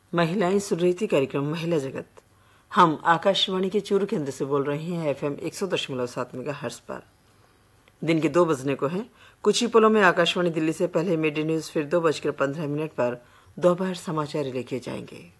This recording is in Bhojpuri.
महिलाएं सुन रही थी कार्यक्रम महिला जगत। हम आकाशवाणी के चूरू केंद्र से बोल रहे हैं FM 100.7 मेगाहर्ट्ज पर। दिन के 2 बजने को हैं। कुछ ही पलों में आकाशवाणी दिल्ली से पहले मिड न्यूज, फिर 2:15 पर दोपहर समाचार लेके जाएंगे।